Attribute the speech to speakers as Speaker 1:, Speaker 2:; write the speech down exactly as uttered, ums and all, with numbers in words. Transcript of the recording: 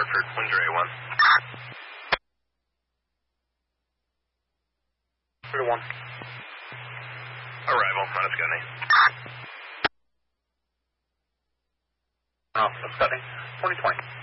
Speaker 1: Hartford, Windsor A one.
Speaker 2: three to one.
Speaker 1: Arrival, minus Scotty.
Speaker 2: Oh, Scotty, twenty twenty.